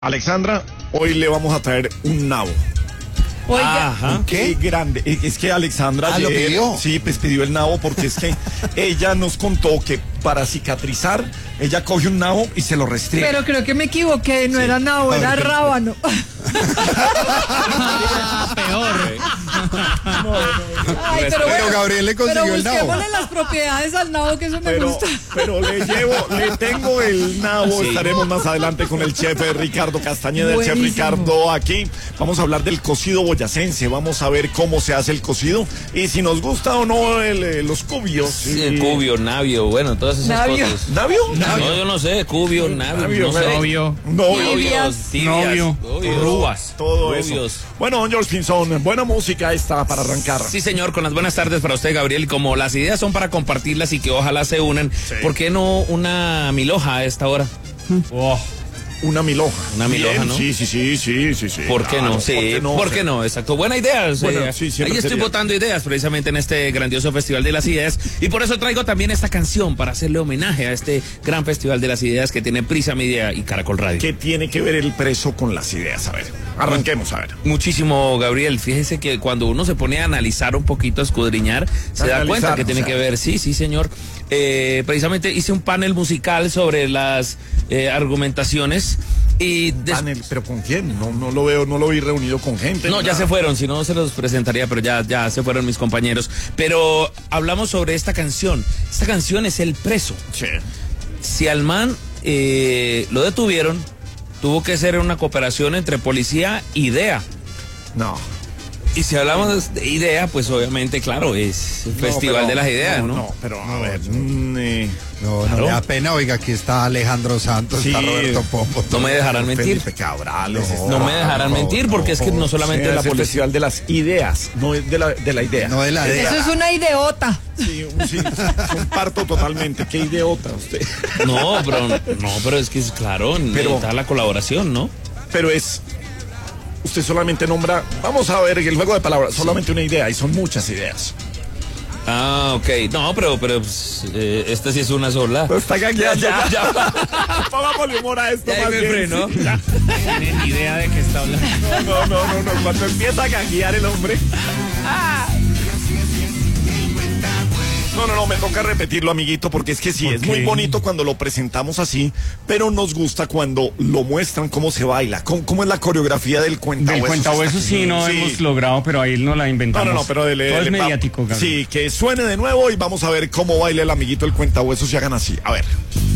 Alexandra, hoy le vamos a traer un nabo. Oiga, Ajá, qué grande. Es que Alexandra ¿lo pidió? sí, pues pidió el nabo porque es que ella nos contó que para cicatrizar, ella coge un nabo y se lo restriega. pero creo que me equivoqué, no era nabo, era rábano. Peor. Ay, Pero Gabriel le consiguió el nabo. busquémosle las propiedades al nabo, que eso me gusta. Pero le tengo el nabo. Estaremos más adelante con el chef Ricardo Castañeda, el chef Buenísimo. Ricardo aquí. Vamos a hablar del cocido boyacense, vamos a ver cómo se hace el cocido y si nos gusta o no los cubios. Sí, el cubio, navio, bueno, todas esas Navio. cosas. ¿Navio? No, yo no sé, cubio, navio, no sé. Novio. Novios, tibias, Novio, rúas, Todo rubios. eso. Bueno, don George Pinzón, buena música esta para arrancar. Sí, señor, con las buenas tardes para usted, Gabriel. Como las ideas son para compartirlas y que ojalá se unan, ¿por qué no una milhoja a esta hora? Una milhoja. Una milhoja, Bien, ¿no? Sí. ¿Por qué Claro, no? Sí, ¿por qué no? no? Exacto. Buena idea. Bueno, sí, siempre ahí estoy sería. botando ideas precisamente en este grandioso Festival de las Ideas. Y por eso traigo también esta canción para hacerle homenaje a este gran Festival de las Ideas que tiene Prisa Media y Caracol Radio. ¿Qué tiene que ver el preso con las ideas? A ver, arranquemos a ver. Muchísimo, Gabriel. Fíjese que cuando uno se pone a analizar un poquito, a escudriñar, se da cuenta que tiene que ver. Sí, señor. Precisamente hice un panel musical sobre las argumentaciones y Panel, ¿pero con quién? No lo veo, no lo vi reunido con gente. no, ya se fueron, si no se los presentaría, pero ya se fueron mis compañeros. Pero hablamos sobre esta canción. Esta canción es El Preso. Sí. Si al man lo detuvieron, tuvo que ser una cooperación entre policía y DEA. No. Y si hablamos de idea, pues obviamente, claro, es el Festival de las Ideas, ¿no? No, pero a ver. No Claro. le da pena, oiga, aquí está Alejandro Santos, Sí. está Roberto Pombo. No me dejarán mentir. Felipe Cabrales. No me dejarán mentir porque es que no solamente es la el policía. festival de las ideas, no es de la idea. No de la idea. Eso es una ideota. Sí, es un parto totalmente. Qué idiota usted. No, pero es que es claro, necesita la colaboración, ¿no? Pero usted solamente nombra, vamos a ver el juego de palabras, solamente una idea y son muchas ideas. Ah, ok. No, pero pues, esta sí es una sola. Pero está gagueando. Ya. Pongámosle humor a esto. Ya más ahí me bien, frenó. sí, ya. Tienen ni idea de qué está hablando. No. Cuando empieza a gaguear el hombre. No, me toca repetirlo, amiguito, porque es que sí, es muy bonito cuando lo presentamos así, pero nos gusta cuando lo muestran cómo se baila, cómo es la coreografía del cuentahuesos. Del cuentahuesos sí no hemos logrado, pero ahí no la inventamos. No, pero todo es mediático, Gabriel. Sí, que suene de nuevo y vamos a ver cómo baila el amiguito el cuentahuesos y hagan así. A ver.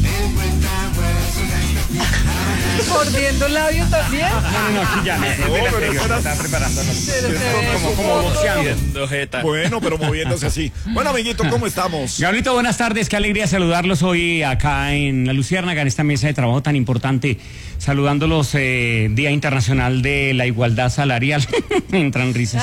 Mordiendo labio también. No, aquí ya. pero eso era- Está preparando. Pero se ve Como boxeando. Viendo jeta. Bueno, pero moviéndose así. Bueno, amiguito, ¿cómo estamos? Gabrielito, buenas tardes, qué alegría saludarlos hoy acá en La Luciérnaga, en esta mesa de trabajo tan importante, saludándolos Día Internacional de la Igualdad Salarial. Entran risas.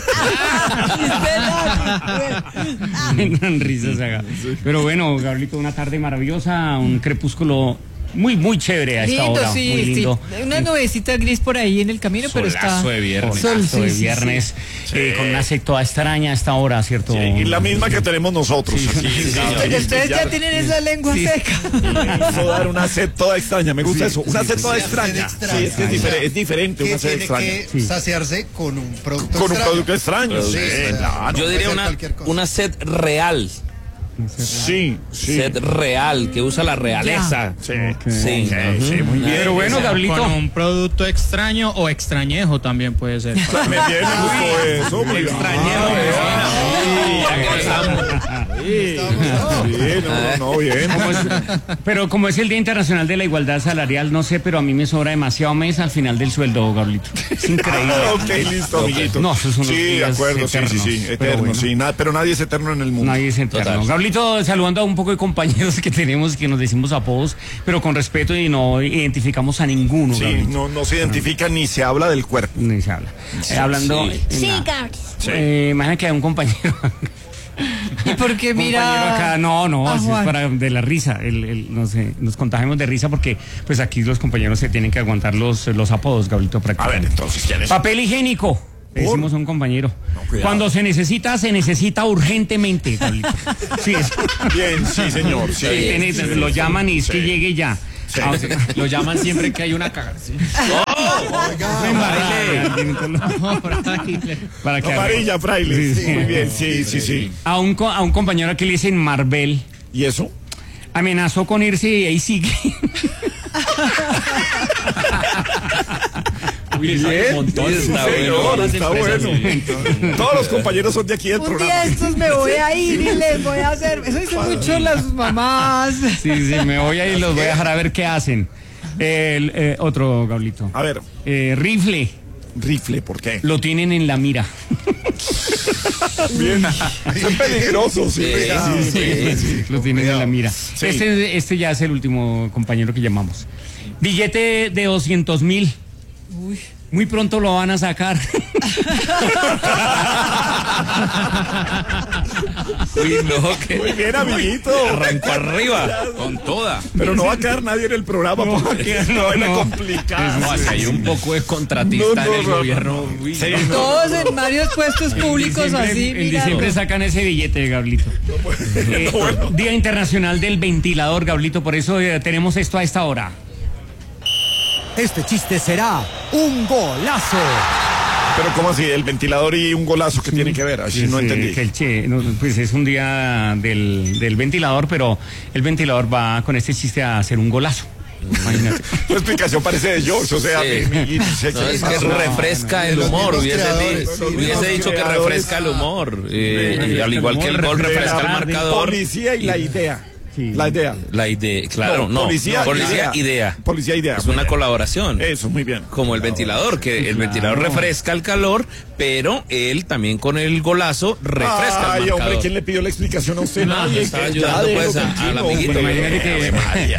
Entran risas acá. Pero bueno, Gabrielito, una tarde maravillosa, un crepúsculo muy chévere a esta Lindo, hora, sí, muy lindo. sí. Una nubecita gris por ahí en el camino, pero está. Solazo de viernes. Solazo de sí, viernes, sí. con una sed toda extraña a esta hora, ¿cierto? Sí, y la misma que tenemos nosotros aquí. Porque ustedes ya tienen esa lengua seca. Eso dar una sed toda extraña, me gusta eso, una sed toda extraña. extraña. Sí, es que es diferente Que una sed tiene extraña. que saciarse con un producto Con un extraño. producto extraño. Sí, claro. Yo diría puede ser cualquier cosa. una sed real. Sí. Sed real, que usa la realeza. Sí, Sí. sí, muy bien. Pero bueno, Gabrielito. Con un producto extraño o extrañejo también puede ser. Me gustó eso. muy bien. Extrañero, No, bien. Pero como es el Día Internacional de la Igualdad Salarial, no sé, pero a mí me sobra demasiado mes al final del sueldo, Gabrielito. Es increíble. Ok, listo, amiguito. No, esos son unos Sí, de días acuerdo, eternos, sí, pero eterno, bueno. sí. Pero nadie es eterno en el mundo. Nadie es eterno. Total. Gabrielito, saludando a un poco de compañeros que tenemos que nos decimos apodos, pero con respeto y no identificamos a ninguno, Sí, Gabrielito. no se identifica ni se habla del cuerpo. Ni se habla. Hablando. Sí. Imagina que hay un compañero. Y porque Compañero mira. acá, no, así es Juan. para de la risa, no sé, nos contagiamos de risa porque pues aquí los compañeros se tienen que aguantar los apodos, Gabrielito, A ver, prácticamente. entonces, ¿quién es? Papel higiénico. Le decimos a un compañero. cuidado. Cuando se necesita urgentemente, Gabrielito. Sí, es. Bien, sí, señor. Sí. Lo llaman y es que llegue ya. Sí. Lo llaman siempre que hay una cagada. ¿sí? Para que Amarilla, fraile. Sí, Muy bien, sí. a un compañero aquí le dicen Marvel, ¿Y eso? amenazó con irse y ahí sigue. Uy, sabe un montón. Está Señor, bueno. está bueno. Todos los compañeros son de aquí del Un programa. día estos me voy a ir y les voy a hacer. Eso dicen mucho las mamás. Sí, me voy a ir y los voy a dejar a ver qué hacen. Otro, Gablito. A ver, Rifle, rifle, ¿por qué? lo tienen en la mira. Bien. Son peligrosos. Sí. Lo tienen en la mira. Sí. Este ya es el último compañero que llamamos. Billete de 200.000. Uy. Muy pronto lo van a sacar. Uy, no, que Muy bien, amiguito. arrancó arriba, con toda. Pero no va a quedar nadie en el programa porque es una vaina complicada. No, si hay un poco de contratista en el gobierno. Uy, Sí, no. Todos en varios puestos públicos así, En mira. diciembre sacan ese billete, Gablito. Bueno. Día Internacional del Ventilador, Gablito. Por eso tenemos esto a esta hora. Este chiste será un golazo. Pero ¿cómo así? El ventilador y un golazo que tiene que ver. Así no entendí. Pues es un día del ventilador, pero el ventilador va con este chiste a hacer un golazo. Imagínate. La explicación parece de George, o sea, Sí. No, es que refresca el humor. Los Hubiese creadores, dicho que creadores. refresca el humor. Y al igual que el gol refresca el marcador. Policía y la idea. Sí. La idea. La idea, claro, no. Policía, Idea. Policía, idea. Es Muy una bien. colaboración. Eso, muy bien. Como el ventilador, que el ventilador refresca el calor, pero él también con el golazo refresca Ay, el marcador. hombre, ¿quién le pidió la explicación a usted? No, Nadie. estaba Ya ayudando, déjelo pues, al tranquilo, amiguito. hombre. Imagínate que María.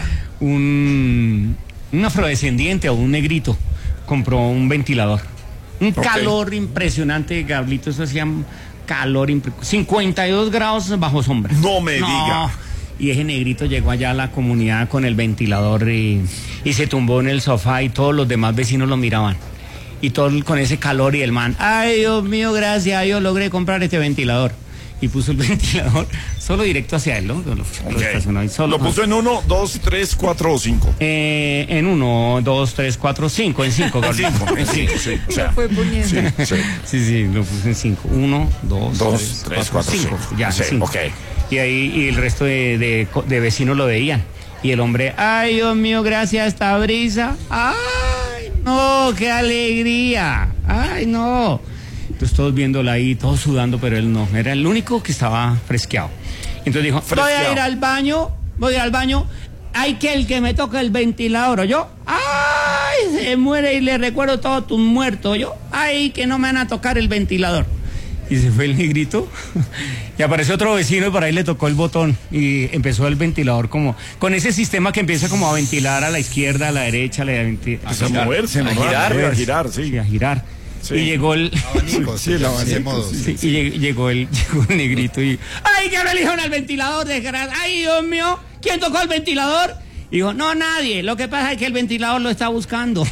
un afrodescendiente o un negrito compró un ventilador. Un calor impresionante, Gablito. Eso hacía calor 52 grados bajo sombra. No me diga. Y ese negrito llegó allá a la comunidad con el ventilador y se tumbó en el sofá y todos los demás vecinos lo miraban. Y todo con ese calor y el man, ay Dios mío, gracias a Dios logré comprar este ventilador. Y puso el ventilador solo directo hacia él, ¿no? Lo estacionó ahí solo. Lo puso en 1, 2, 3, 4 o 5. En 1, 2, 3, 4, 5. En 5, En 5, sí. O sea, Lo fue poniendo. Sí, lo puse en 5. 1, 2, 2, 3, 4, 5. Ya, Sí, 5. ok. Y ahí y el resto de vecinos lo veían. Y el hombre, ay Dios mío, gracias a esta brisa. Ay, no, qué alegría. Ay, no. Entonces todos viéndola ahí, todos sudando, pero él no. Era el único que estaba fresqueado. Entonces dijo, voy a ir al baño. Hay que el que me toque el ventilador, ¿yo? Ay, se muere y le recuerdo todos tus muertos, ¿yo? Ay, que no me van a tocar el ventilador. Y se fue el negrito y apareció otro vecino y por ahí le tocó el botón y empezó el ventilador como con ese sistema que empieza como a ventilar a la izquierda, a la derecha, a moverse, ¿no? A girar, sí. Sí, a girar. Sí. Y llegó el Abanicos, Sí, el ese abanico, modo. sí. sí, y llegó el negrito y ¡ay, que me eligieron al ventilador, desgraciado! ¡Ay, Dios mío! ¿Quién tocó el ventilador? Y dijo, no, nadie. Lo que pasa es que el ventilador lo está buscando.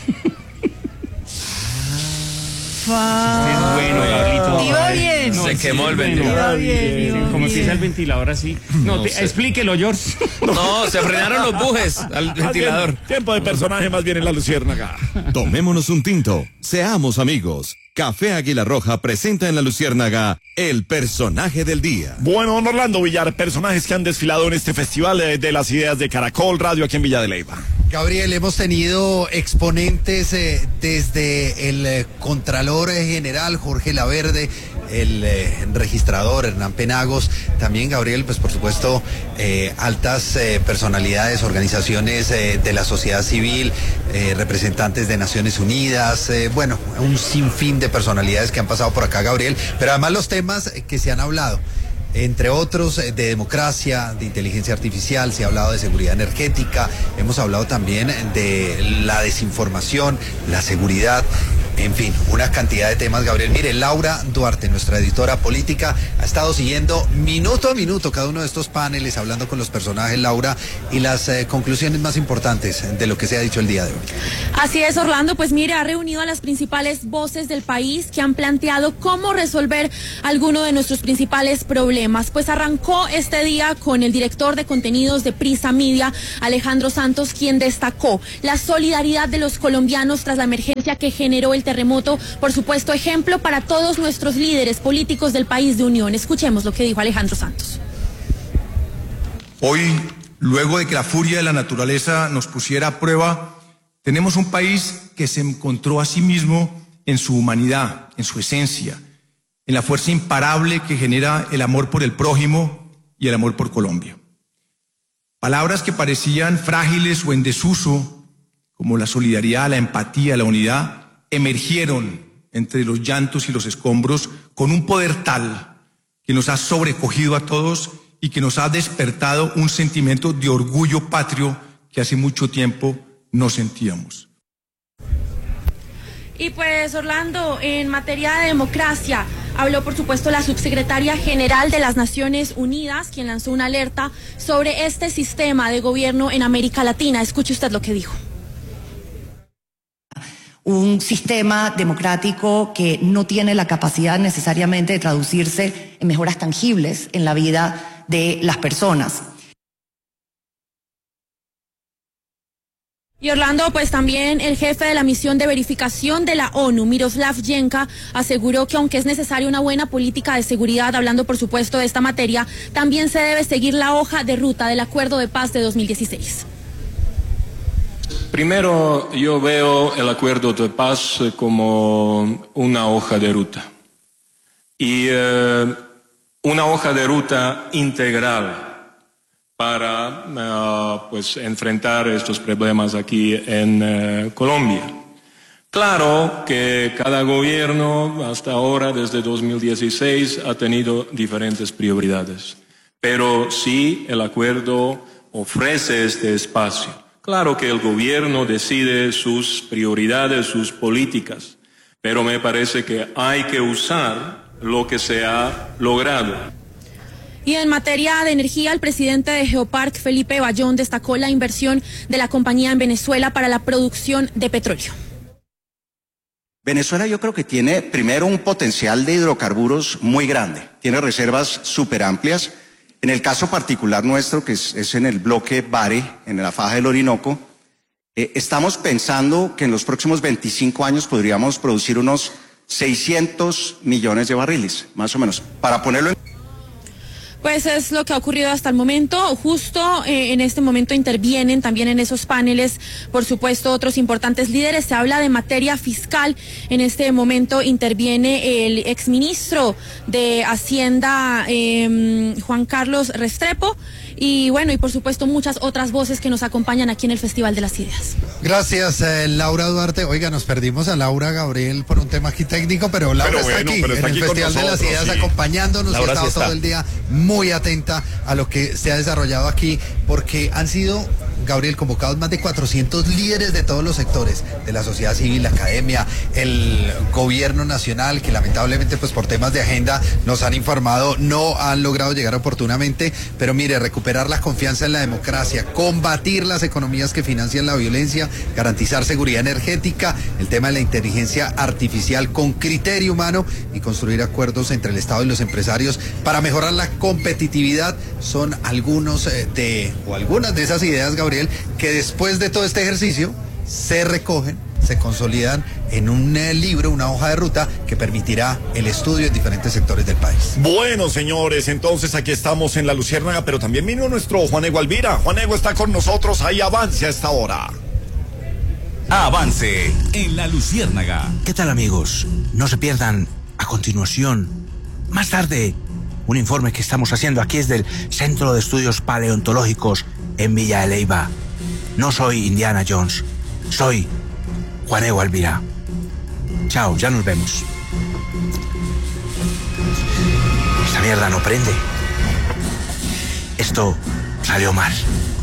Es bueno, Gablito. Iba bien. Se quemó el bueno. ventilador. Iba bien, iba Como si bien. es el ventilador así. No, explíquelo, George. No, se frenaron los bujes al Más bien, ventilador. tiempo de personaje más bien en la Luciérnaga. Tomémonos un tinto, seamos amigos. Café Águila Roja presenta en la Luciérnaga el personaje del día. Bueno, don Orlando Villar, personajes que han desfilado en este festival de las ideas de Caracol Radio aquí en Villa de Leyva. Gabriel, hemos tenido exponentes desde el Contralor General Jorge Laverde, el registrador Hernán Penagos, también Gabriel, pues por supuesto altas personalidades, organizaciones de la sociedad civil, representantes de Naciones Unidas, bueno, un sinfín de personalidades que han pasado por acá, Gabriel, pero además los temas que se han hablado, entre otros de democracia, de inteligencia artificial, se ha hablado de seguridad energética, hemos hablado también de la desinformación, la seguridad, En fin, una cantidad de temas, Gabriel. Mire, Laura Duarte, nuestra editora política, ha estado siguiendo minuto a minuto cada uno de estos paneles, hablando con los personajes, Laura, y las conclusiones más importantes de lo que se ha dicho el día de hoy. Así es, Orlando. Pues mire, ha reunido a las principales voces del país que han planteado cómo resolver alguno de nuestros principales problemas. Pues arrancó este día con el director de contenidos de Prisa Media, Alejandro Santos, quien destacó la solidaridad de los colombianos tras la emergencia que generó el terremoto, por supuesto, ejemplo para todos nuestros líderes políticos del país de unión. Escuchemos lo que dijo Alejandro Santos. Hoy, luego de que la furia de la naturaleza nos pusiera a prueba, tenemos un país que se encontró a sí mismo en su humanidad, en su esencia, en la fuerza imparable que genera el amor por el prójimo y el amor por Colombia. Palabras que parecían frágiles o en desuso, como la solidaridad, la empatía, la unidad, emergieron entre los llantos y los escombros con un poder tal que nos ha sobrecogido a todos y que nos ha despertado un sentimiento de orgullo patrio que hace mucho tiempo no sentíamos. Y pues, Orlando, en materia de democracia, habló por supuesto la subsecretaria general de las Naciones Unidas, quien lanzó una alerta sobre este sistema de gobierno en América Latina. Escuche usted lo que dijo. Un sistema democrático que no tiene la capacidad necesariamente de traducirse en mejoras tangibles en la vida de las personas. Y Orlando, pues también el jefe de la misión de verificación de la ONU, Miroslav Jenka, aseguró que aunque es necesaria una buena política de seguridad, hablando por supuesto de esta materia, también se debe seguir la hoja de ruta del Acuerdo de Paz de 2016. Primero, yo veo el acuerdo de paz como una hoja de ruta y una hoja de ruta integral para pues enfrentar estos problemas aquí en Colombia. Claro que cada gobierno hasta ahora, desde 2016, ha tenido diferentes prioridades, pero sí el acuerdo ofrece este espacio. Claro que el gobierno decide sus prioridades, sus políticas, pero me parece que hay que usar lo que se ha logrado. Y en materia de energía, el presidente de Geopark, Felipe Bayón, destacó la inversión de la compañía en Venezuela para la producción de petróleo. Venezuela yo creo que tiene primero un potencial de hidrocarburos muy grande, tiene reservas súper amplias. En el caso particular nuestro, que es en el bloque Bare, en la faja del Orinoco, estamos pensando que en los próximos 25 años podríamos producir unos 600 millones de barriles, más o menos. Para ponerlo en... Pues es lo que ha ocurrido hasta el momento. Justo en este momento intervienen también en esos paneles, por supuesto, otros importantes líderes. Se habla de materia fiscal. En este momento interviene el exministro de Hacienda, Juan Carlos Restrepo. Y bueno, y por supuesto muchas otras voces que nos acompañan aquí en el Festival de las Ideas. Gracias, Laura Duarte. Oiga, nos perdimos a Laura Gabriel por un tema aquí técnico, pero Laura está aquí en el Festival de las Ideas, acompañándonos. Laura ha estado todo el día muy atenta a lo que se ha desarrollado aquí, porque han sido, Gabriel, convocados más de 400 líderes de todos los sectores, de la sociedad civil, la academia, el gobierno nacional, que lamentablemente pues por temas de agenda nos han informado, no han logrado llegar oportunamente, pero mire, recuperar la confianza en la democracia, combatir las economías que financian la violencia, garantizar seguridad energética, el tema de la inteligencia artificial con criterio humano y construir acuerdos entre el Estado y los empresarios para mejorar la competitividad, son algunas de esas ideas, Gabriel, que después de todo este ejercicio se recogen, se consolidan en un libro, una hoja de ruta que permitirá el estudio en diferentes sectores del país. Bueno, señores, entonces aquí estamos en La Luciérnaga, pero también vino nuestro Juanego Alvira. Juanego está con nosotros, ahí avance a esta hora. Avance en La Luciérnaga. ¿Qué tal, amigos? No se pierdan a continuación, más tarde, un informe que estamos haciendo aquí es del Centro de Estudios Paleontológicos en Villa de Leyva. No soy Indiana Jones, soy Juanego Alvira. Chao, ya nos vemos. Esta mierda no prende. Esto salió mal.